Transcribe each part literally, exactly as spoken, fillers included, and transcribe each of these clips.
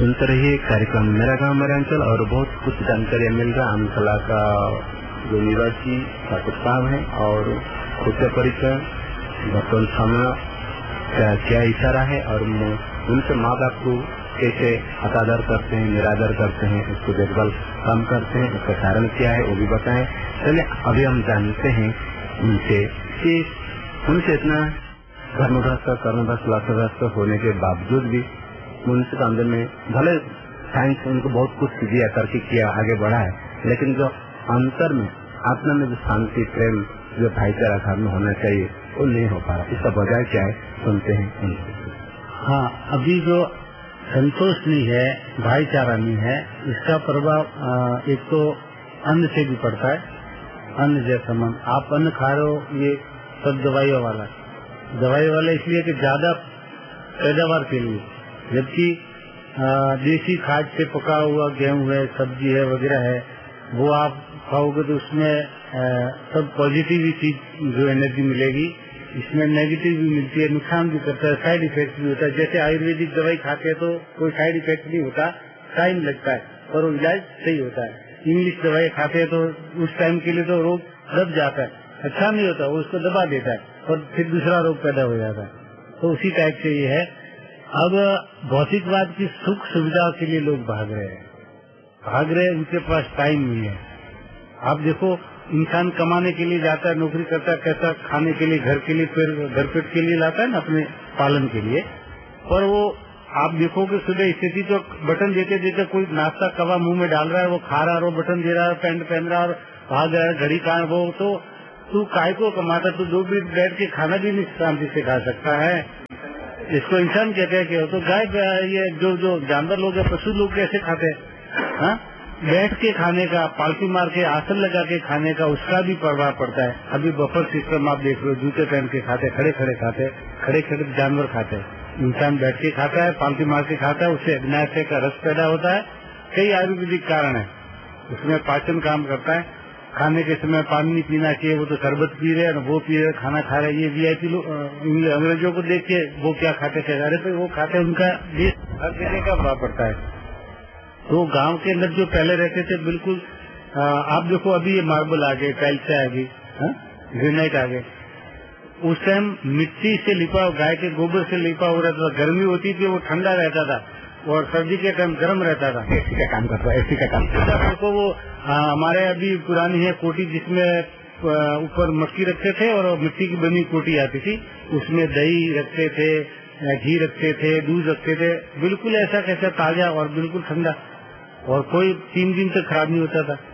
सुनते रहिए कार्यक्रम मेरा गांव मेरा अंचल और बहुत कुछ जानकारी मिल रहा है। आमकला का जो निवासी ठाकुर साहब है और खुद का परिचय वर्तमान समय का क्या इशारा है और उनसे माँ बाप को कैसे अतादर करते हैं, निरादर करते हैं, उसको देखभाल काम करते हैं, उसका कारण क्या है वो भी बताएं। चलिए अभी हम जानते हैं उनसे कि उनसे इतना धर्मभ्रष्ट कर्मभ्रष्ट लाभभ्रष्ट होने के बावजूद भी उनसे तो अंदर में भले साइंस उनको बहुत कुछ दिया करके किया आगे बढ़ा है, लेकिन जो अंतर में आत्मा में जो शांति प्रेम जो भाईचारा घर में होना चाहिए वो नहीं हो पा रहा। इसका वजह क्या है सुनते हैं उनसे। हाँ, अभी जो संतोष नहीं है, भाईचारा नहीं है, इसका प्रभाव एक तो अन्न से भी पड़ता है। अन्न जैसा मन आप अन्न खा रहे हो, ये सब दवाइयों वाला दवाई वाला इसलिए कि ज्यादा पैदावार के लिए, जबकि देसी खाद से पका हुआ गेहूं है, सब्जी है वगैरह है, वो आप खाओगे तो उसमें आ, सब पॉजिटिव चीज जो एनर्जी मिलेगी, इसमें नेगेटिव भी मिलती है, नुकसान भी करता है, साइड इफेक्ट भी होता है। जैसे आयुर्वेदिक दवाई खाते हैं तो कोई साइड इफेक्ट नहीं होता, टाइम लगता है और वो इलाज सही होता है। इंग्लिश दवाई खाते हैं तो उस टाइम के लिए तो रोग दब जाता है, अच्छा नहीं होता, वो उसको दबा देता है और फिर दूसरा रोग पैदा हो जाता है। तो उसी टाइप से ये है। अब भौतिकवाद की सुख सुविधा के लिए लोग भाग रहे हैं, भाग रहे हैं, उनके पास टाइम नहीं है। आप देखो, इंसान कमाने के लिए जाता है, नौकरी करता है, कैसा खाने के लिए, घर के लिए, फिर घर पेट के लिए लाता है ना अपने पालन के लिए। और वो आप देखोगे सुबह स्थिति तो बटन देते देते कोई नाश्ता कवा मुंह में डाल रहा है, वो खा रहा है, वो बटन दे रहा है, पैंट पहन रहा है और भाग रहा है, घड़ी का वो तो तू काय को कमाता, तू दो मिनट बैठ के खाना भी नहीं शांति से खा सकता है। इसको इंसान कहते हैं कि तो गाय, ये जो जो जानवर लोग हैं, पशु लोग कैसे खाते हैं? हाँ, बैठ के खाने का, पालतू मार के आसन लगा के खाने का, उसका भी प्रभाव पड़ता है। अभी बफर सिस्टम आप देख लो, जूते पहन के खाते, खड़े खड़े खाते, खड़े खड़े जानवर खाते हैं, इंसान बैठ के खाता है, पालतू मार के खाता है, उससे अग्नाशय का रस पैदा होता है। कई आयुर्वेदिक कारण है, उसमें पाचन काम करता है। खाने के समय पानी नहीं पीना चाहिए, वो तो शरबत पी रहे हैं, वो पी रहे, खाना खा रहे हैं। ये वीआईपी लोग अंग्रेजों को देख के वो क्या खाते थे, अरे तो वो खाते, उनका देश हर जगह का प्रभाव पड़ता है। तो गांव के अंदर जो पहले रहते थे बिल्कुल, आ, आप देखो अभी ये मार्बल आ गए, टाइल्स आ गई, ग्रेनाइट आ गए। उस टाइम मिट्टी से लिपा, गाय के गोबर से लिपा हो रहता था, गर्मी होती थी वो ठंडा रहता था और सर्दी के टाइम गर्म रहता था। एसी का काम करता है, एसी का काम तो वो आ, हमारे अभी पुरानी है कोटी, जिसमें ऊपर मक्की रखते थे और मिट्टी की बनी कोटी आती थी, उसमें दही रखते थे, घी रखते थे, दूध रखते थे, बिल्कुल ऐसा कैसा ताजा और बिल्कुल ठंडा, और कोई तीन दिन तक खराब नहीं होता था।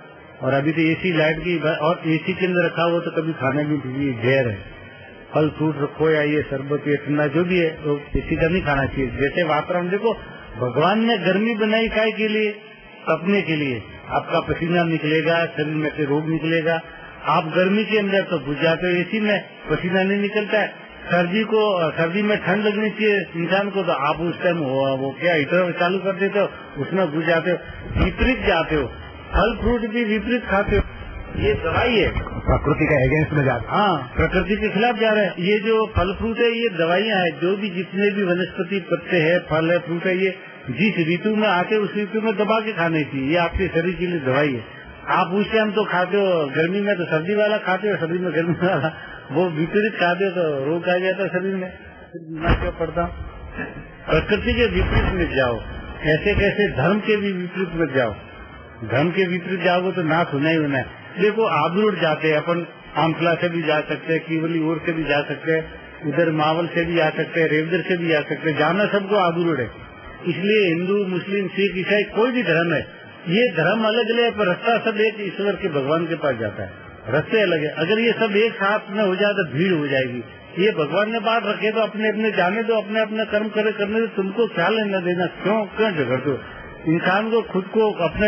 और अभी तो एसी लाइट की, और एसी के अंदर रखा हुआ तो कभी खाने भी जहर है। फल फ्रूट रखो या ये शरबत ये ठंडा जो भी है, तो एसी का नहीं खाना चाहिए। जैसे वातावरण देखो, भगवान ने गर्मी बनाई काय के लिए? तपने के लिए। आपका पसीना निकलेगा, शरीर में से रोग निकलेगा। आप गर्मी के अंदर तो बुझ जाते हो, एसी में पसीना नहीं निकलता है। सर्दी को, सर्दी में ठंड लगनी चाहिए इंसान को, तो आप उस टाइम वो, वो क्या हीटर चालू कर देते हो, उसमें घुस जाते हो, विपरीत जाते हो। फल फ्रूट भी विपरीत खाते हो, ये दवाई है, प्रकृति का अगेंस्ट में जाते। हाँ, प्रकृति के खिलाफ जा रहे हैं। ये जो फल फ्रूट है ये दवाइयाँ है। जो भी जितने भी वनस्पति पत्ते हैं, फल है, फ्रूट है, ये जिस ऋतु में आते उस ऋतु में दबा के खाने चाहिए। ये आपके शरीर के लिए दवाई है। आप उस टाइम तो खाते हो, गर्मी में तो सर्दी वाला खाते हो, सर्दी में गर्मी वाला, वो विपरीत खाते हो तो रोग आ जाता है शरीर में, फिर बीमार क्यों पड़ता। प्रकृति के विपरीत में जाओ, ऐसे कैसे धर्म के भी विपरीत में जाओ। धर्म के विपरीत जाओगे तो नाश होना ही होना है। देखो आबरूड जाते हैं अपन, आमफला से भी जा सकते हैं, कीवली ओर से भी जा सकते हैं, उधर मावल से भी जा सकते हैं, रेवदर से भी जा सकते हैं। जाना सबको आबरूड है। इसलिए हिंदू, मुस्लिम, सिख, ईसाई कोई भी धर्म है, ये धर्म अलग अलग है पर रास्ता सब एक ईश्वर के भगवान के पास जाता है। रास्ते अलग है। अगर ये सब एक साथ में हो जाए तो भीड़ हो जाएगी। ये भगवान ने बात रखे तो अपने अपने जाने दो, अपने अपने कर्म करे करने दो, तुमको क्या लेना देना, क्यों क्यों झगड़ते हो। इंसान को खुद को अपने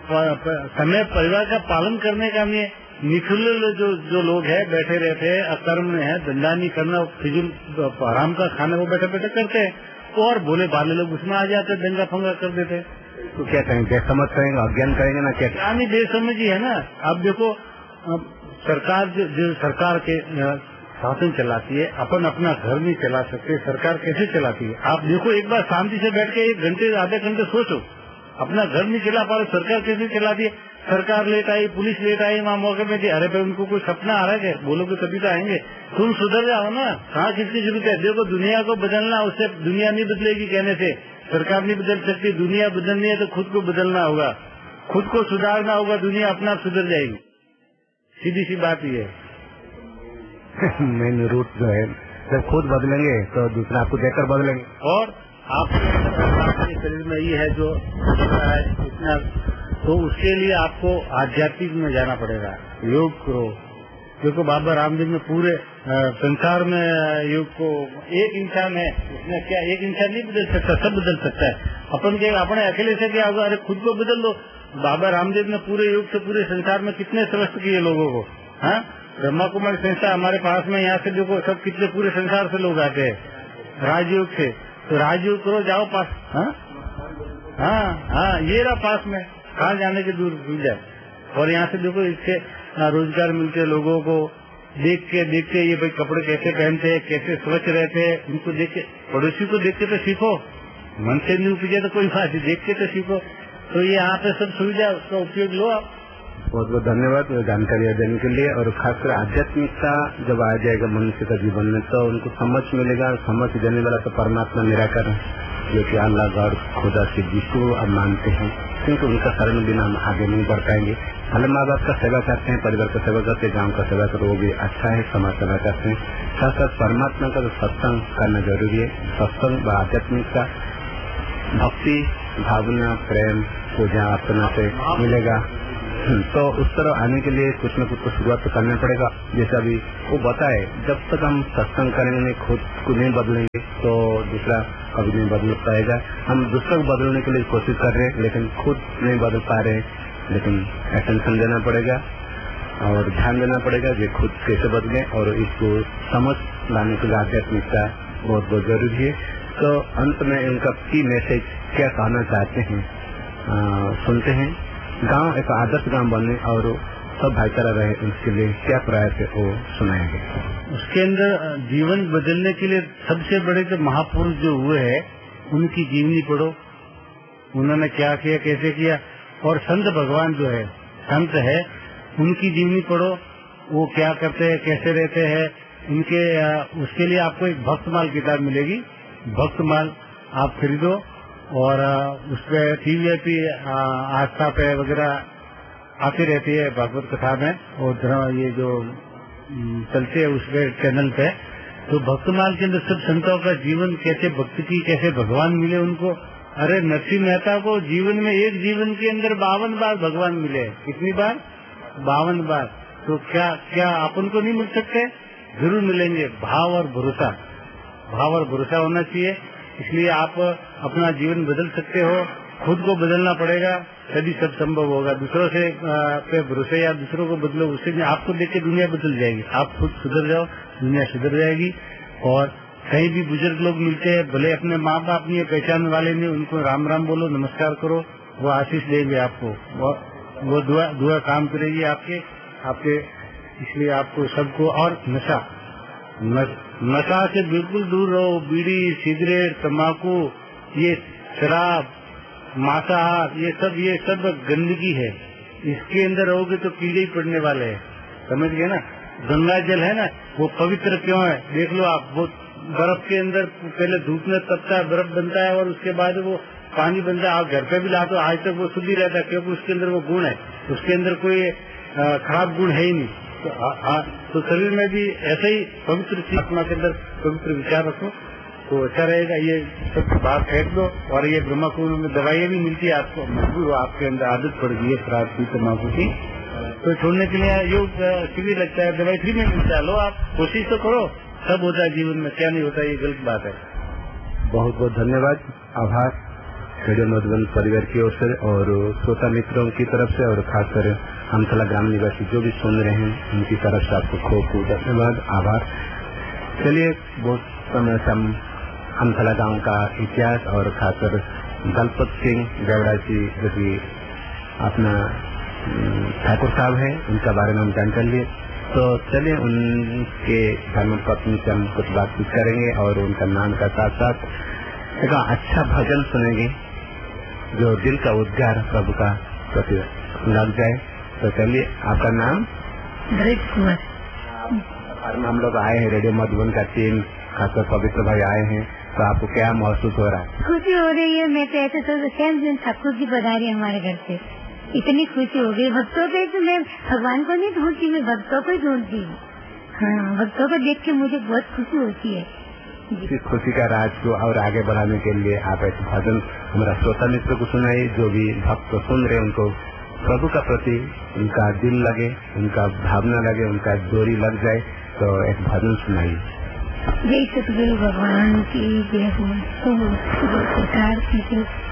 समय परिवार का पालन करने का नहीं है। निखुल्ल जो जो लोग हैं बैठे रहते हैं, अकर्म में है, धंधा नहीं करना, फिजूल आराम का खाना वो बैठे बैठे करते हैं, और बोले बाले लोग उसमें आ जाते, दंगा फंगा कर देते हैं। तो क्या करेंगे, बेसमझ करेंगे, अज्ञान करेंगे ना, क्या क्या नहीं बेसमझी है ना। अब देखो अब सरकार जो, जो सरकार के शासन चलाती है, अपन अपना घर नहीं चला सकते, सरकार कैसे चलाती है? आप देखो, एक बार शांति से बैठ के एक घंटे आधे घंटे सोचो, अपना घर नहीं चला पा रहे, सरकार कैसे चलाती है? सरकार लेट आई, पुलिस लेट आई, वहाँ मौके में अरे भाई उनको कोई सपना आ रहा है, बोलोगे तभी तो आएंगे। तुम सुधर जाओ ना, कहाँ किसकी जरूरत है? देखो, दुनिया को बदलना, उससे दुनिया नहीं बदलेगी कहने से, सरकार नहीं बदल सकती। दुनिया बदलनी है तो खुद को बदलना होगा, खुद को सुधारना होगा, दुनिया अपना आप सुधर जाएगी। सीधी सी बात ये है। मेन रूट जो है, जब खुद बदलेंगे तो दूसरा आपको देखकर बदलेंगे। और आपके शरीर में ये है जो है इतना, तो उसके लिए आपको आध्यात्मिक में जाना पड़ेगा, योग करो। क्योंकि बाबा रामदेव ने पूरे संसार में योग को, एक इंसान है उसमें क्या एक इंसान नहीं बदल सकता, सब बदल सकता है। अपन के अपने अकेले से क्या होगा? अरे खुद को बदल दो। बाबा रामदेव ने पूरे योग से पूरे संसार में कितने स्वस्थ किए लोगों को। हाँ, ब्रह्मा कुमारी संस्था हमारे पास में, यहाँ से देखो सब कितने पूरे संसार से लोग आते हैं राजयोग से। तो राजयोग करो, जाओ पास। हाँ हाँ हाँ, ये रहा पास में, कहाँ जाने की दूर भूल जाए। और यहाँ से देखो, इससे रोजगार मिलते लोगों को, देख के देख के ये भाई कपड़े कैसे पहनते हैं, कैसे स्वच्छ रहते हैं, इनको देख के, पड़ोसी को देख के तो सीखो। मन से नहीं उपजे तो कोई बात, देख के तो सीखो। तो ये यहाँ पे सब सुविधा, उसका उपयोग लो आप। बहुत बहुत धन्यवाद जानकारी देने के लिए। और खासकर आध्यात्मिकता जब आ जाएगा मनुष्य का जीवन में तो उनको समझ मिलेगा। समझ देने वाला तो परमात्मा निराकार है, जो कि अल्लाह गॉड खुदा से जिसको अब मानते हैं, क्योंकि उनका शरण बिना हम आगे नहीं बढ़ पाएंगे। भले माँ बाप का सेवा करते हैं, परिवार का सेवा करते हैं, गांव का सेवा करो, वो भी अच्छा है, समाज सेवा करते हैं। साथ साथ परमात्मा का सत्संग करना जरूरी है। सत्संग व आध्यात्मिकता भक्ति, भावना, प्रेम, पूजा अर्चना से मिलेगा। तो उस तरह आने के लिए कुछ न कुछ तो शुरुआत तो करना पड़ेगा। जैसा अभी वो बताए, जब तक हम सत्संग करेंगे, खुद को नहीं बदलेंगे तो दूसरा कभी नहीं बदल पाएगा। हम दूसरे को बदलने के लिए कोशिश कर रहे हैं, लेकिन खुद नहीं बदल पा रहे हैं। लेकिन अटेंशन देना पड़ेगा और ध्यान देना पड़ेगा कि खुद कैसे बदले, और इसको समझ लाने के लिए आध्यात्मिकता बहुत बहुत जरूरी है। तो अंत में इनका की मैसेज क्या कहना चाहते हैं, आ, सुनते हैं। गांव एक आदर्श गांव बने और सब भाईचारा रहे, उसके लिए क्या प्रयास है वो सुनाएंगे। उसके अंदर जीवन बदलने के लिए सबसे बड़े जो महापुरुष जो हुए हैं उनकी जीवनी पढ़ो, उन्होंने क्या किया, कैसे किया। और संत भगवान जो है, संत है, उनकी जीवनी पढ़ो, वो क्या करते हैं, कैसे रहते हैं। उनके उसके लिए आपको एक भक्तमाल किताब मिलेगी, भक्तमाल आप खरीदो। और उस पर टीवी आस्था पे वगैरह आती रहती है भागवत कथा में, और ये जो चलते हैं उस पे चैनल पे। तो भक्तमाल के अंदर सब संतों का जीवन, कैसे भक्ति की, कैसे भगवान मिले उनको। अरे नरसिंह मेहता को जीवन में, एक जीवन के अंदर बावन बार भगवान मिले। कितनी बार? बावन बार। तो क्या क्या अपन को नहीं मिल सकते? जरूर मिलेंगे। भाव और भरोसा, भाव और भरोसा होना चाहिए। इसलिए आप अपना जीवन बदल सकते हो, खुद को बदलना पड़ेगा, तभी सब संभव होगा। दूसरों से पे भरोसे या दूसरों को बदलो, उससे नहीं, आपको देख के दुनिया बदल जाएगी। आप खुद सुधर जाओ, दुनिया सुधर जाएगी। और कहीं भी बुजुर्ग लोग मिलते हैं, भले अपने माँ बाप नहीं, पहचान वाले नहीं, उनको राम राम बोलो, नमस्कार करो, वो आशीष देंगे आपको, वो, वो दुआ दुआ काम करेगी आपके आपके इसलिए आपको सबको। और नशा, नशा से बिल्कुल दूर रहो। बीड़ी, सिगरेट, तम्बाकू, ये शराब, मांसाहार, ये सब ये सब गंदगी है। इसके अंदर रहोगे तो कीड़े ही पड़ने वाले हैं, समझ गए ना। गंगा जल है ना, वो पवित्र क्यों है? देख लो आप, वो बर्फ के अंदर पहले धूप में तपता है, बर्फ बनता है, और उसके बाद वो पानी बनता है। आप घर पे भी लाते हो, आज तक वो शुद्ध ही रहता है, क्योंकि उसके अंदर वो गुण है, उसके अंदर कोई खराब गुण है ही नहीं। तो, आ, तो शरीर में भी ऐसे ही पवित्र चीज, आत्मा के अंदर पवित्र विचार रखो तो अच्छा रहेगा। ये सब बाहर फेंक दो। और ये ब्रह्मा कुमारी में दवाइयाँ भी मिलती है आपको, मजबूर हो, आपके अंदर आदत पड़ गई है शराब की, तम्बाकू की, तो छोड़ने के लिए योग शिविर लगता है, दवाई फ्री में मिलता है। लो आप कोशिश तो करो, सब होता है जीवन में, क्या नहीं होता ये गलत बात है। बहुत बहुत धन्यवाद, आभार रेडियो मधुबन परिवार की ओर से और श्रोता मित्रों की तरफ से, और खासकर हमथला ग्राम निवासी जो भी सुन रहे हैं उनकी तरफ से आपको खूब खूब धन्यवाद, आभार। चलिए, बहुत समय से हम हमथला गांव का इतिहास और खासकर दलपत सिंह देवड़ा जी जो कि अपना ठाकुर साहब है, उनका बारे में हम जानकारी लिए। तो चलिए उनके धर्म पत्नी से हम कुछ बातचीत करेंगे और उनका नाम का साथ साथ एक अच्छा भजन सुनेंगे जो दिल का उद्गार प्रभु का प्रति लग जाए। तो चलिए, आपका नाम? ब्रिज कुमार। हम लोग आए हैं, रेडियो मधुबन का टीम, खासकर पवित्र भाई आए हैं, तो आपको क्या महसूस हो रहा है? खुशी हो रही है। मैं तो ऐसे सोच सेम दिन ठाकुर जी पधारे हमारे घर से, इतनी खुशी हो गई। भक्तों पे तो मैं भगवान को नहीं ढूंढती, मैं भक्तों को ही ढूंढती हूँ। हाँ, भक्तों को देख के मुझे बहुत खुशी होती है। इस खुशी का राज को और आगे बढ़ाने के लिए आप एक भजन हमारा श्रोता मित्र को सुनाइए, जो भी भक्त सुन रहे उनको प्रभु का प्रति उनका दिल लगे, उनका भावना लगे, उनका डोरी लग जाए। तो एक भजन सुनाइए। जय सतगुरु भगवान की जय हो। सरकार की